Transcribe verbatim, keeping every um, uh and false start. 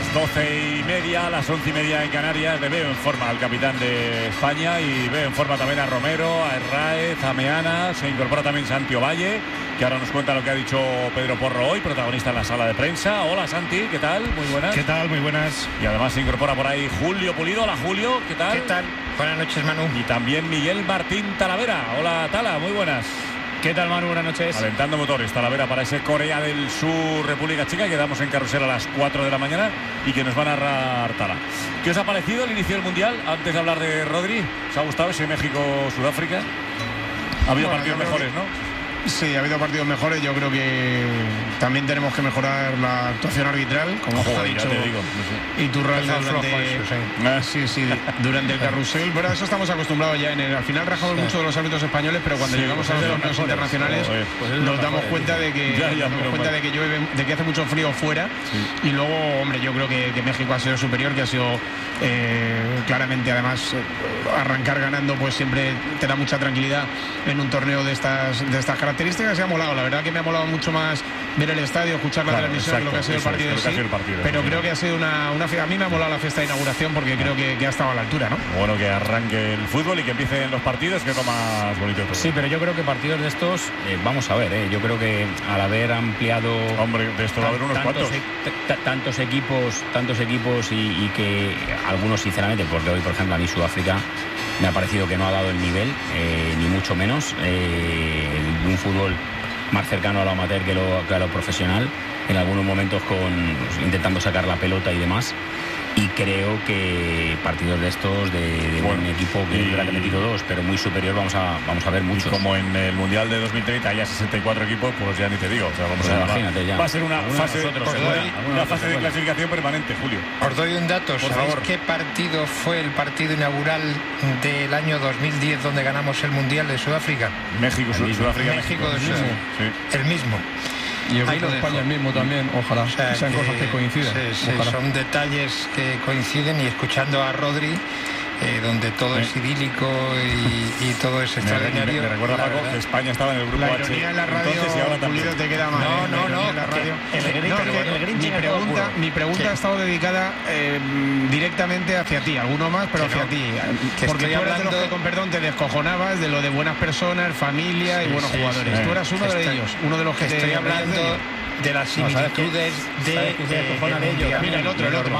las doce y media, a las once y media en Canarias. Le veo en forma al capitán de España y veo en forma también a Romero, a Herráez, a Meana. Se incorpora también Santi Ovalle, que ahora nos cuenta lo que ha dicho Pedro Porro hoy, protagonista en la sala de prensa. Hola Santi, ¿qué tal? Muy buenas. ¿Qué tal? Muy buenas. Y además se incorpora por ahí Julio Pulido. Hola Julio, ¿qué tal? ¿Qué tal? Buenas noches, Manu. Y también Miguel Martín Talavera. Hola Tala, muy buenas. ¿Qué tal, Manu? Buenas noches. Alentando motores, Talavera, para ese Corea del Sur, República Checa, que damos en carrusel a las cuatro de la mañana y que nos va a narrar Tala. ¿Qué os ha parecido el inicio del Mundial? Antes de hablar de Rodri, ¿os ha gustado ese México-Sudáfrica? Ha habido bueno, partidos mejores, que... ¿no? Sí, ha habido partidos mejores. Yo creo que también tenemos que mejorar la actuación arbitral, como Joder, ha dicho ya te digo, no sé. Iturralde durante, flojo, sí, sí, durante el carrusel. Pero a eso estamos acostumbrados ya. En el, al final rajamos sí. mucho de los árbitros españoles, pero cuando sí, llegamos pues a los torneos internacionales joder, pues nos damos cuenta de que ya, ya, nos damos cuenta de que llueve, de que hace mucho frío fuera. Sí. Y luego, hombre, yo creo que, que México ha sido superior, que ha sido eh, claramente, además, arrancar ganando, pues siempre te da mucha tranquilidad en un torneo de estas de estas características. Se ha molado, la verdad que me ha molado mucho más ver el estadio, escuchar la claro, transmisión exacto, que lo que ha sido el partido es, en sí, el partido, pero sí. creo que ha sido una, una a mí me ha molado la fiesta de inauguración porque creo que, que ha estado a la altura, ¿no? Bueno, que arranque el fútbol y que empiecen los partidos, que es lo más bonito de todo. Sí, pero yo creo que partidos de estos, eh, vamos a ver, eh, yo creo que al haber ampliado, hombre, de esto va a haber unos tantos, cuantos e tantos equipos, tantos equipos y, y que algunos sinceramente, porque hoy por ejemplo a mí Sudáfrica me ha parecido que no ha dado el nivel, eh, ni mucho menos, eh, un fútbol más cercano a lo amateur que, lo, que a lo profesional, en algunos momentos con pues, intentando sacar la pelota y demás. Y creo que partidos de estos, de, de bueno, un equipo que es verdad que ha metido dos, pero muy superior, vamos a vamos a ver muchos. Y como en el Mundial de dos mil treinta haya sesenta y cuatro equipos, pues ya ni te digo. O sea, vamos pues a, imagínate ya. Va a ser una fase, nosotros, una, una fase de clasificación permanente, Julio. Os doy un dato. Por ¿Sabéis favor. qué partido fue el partido inaugural del año dos mil diez donde ganamos el Mundial de Sudáfrica? México, el Sudáfrica, México. México de Sudáfrica. Sí. El mismo. Y yo creo que España el mismo también, ojalá, o sea, sean que, cosas que coinciden. Sí, sí, son detalles que coinciden y escuchando a Rodri, eh, donde todo sí. es idílico y, y todo es extraordinario. Me, me, me recuerda, Paco, verdad. que España estaba en el grupo la H. Ironía en la radio, entonces, y ahora Pulido, te queda mal. No, ¿eh? no, no. En la radio. El, el, no, pero, el, el, mi pregunta, mi pregunta ha estado dedicada eh, directamente hacia ti, alguno más, pero hacia no, ti. Porque tú eras hablando... de los que, con perdón, te descojonabas de lo de buenas personas, familia sí, y buenos sí, jugadores. Sí, tú eras uno de ellos, uno de los que, que estoy te hablando de las similitudes no, de, de, de, de, de, de, de, de, de, de, de, Mira, el otro, el otro.